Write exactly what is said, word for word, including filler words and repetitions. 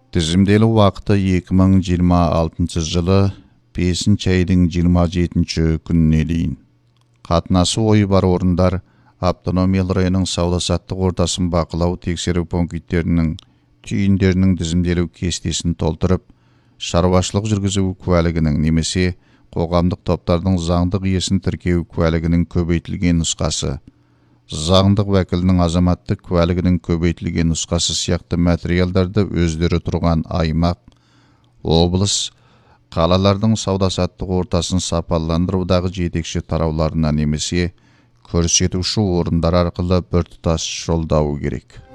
Тізімделу вақыты екі мың жиырма алтыншы жылы бесінші айдың жиырма жетінші күніне дейін. Қатынасы ойы бар орындар автономиялы районның сауда-саттық ортасын бақылау тексеру пункттерінің түйіндерінің тізімделу кестесін толтырып, шаруашылық жүргізу куәлігінің немесе қоғамдық топтардың заңдық иесін тіркеу куәлігінің көбейтілген нұсқасы, заңдық уәкілінің азаматтық куәлігінің көбейтілген нұсқасы сияқты материалдарды өздері тұрған аймақ, облыс, қалалардың сауда-саттық ортасын сапаландырудағы жетекші тарауларына немесе көрсетуші орындар арқылы біртұтас жолдауы керек.